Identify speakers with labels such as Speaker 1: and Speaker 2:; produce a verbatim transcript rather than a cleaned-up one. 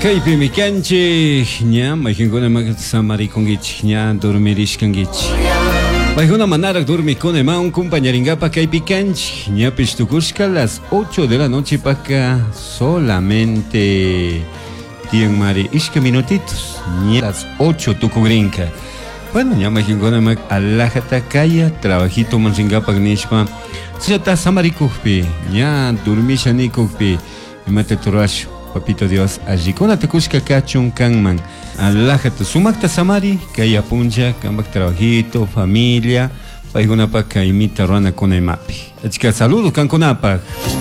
Speaker 1: Kaypi mikanchik ña mayjinkunaman samarikungich ña dormirishkangich. Paykuna manarak dormikunaman compañeringapa kaypi kanchik ña pishtukushka las ocho de la noche paka solamente tian mari ishka minutitos ña las ocho tukugrinka. Bueno, ña mayjinkunaman alajata kaya trabajito manringapak nishpa chata samarikukpi ña dormishanikukpi imata turashu. Papito Dios, allí-kuna takushka kachun kanman. Alajata sumakta samari, kaya puncha, kambak trabajito, familia, paykuna paka imita ruana kunaymapi. Achka saludos kankunapak.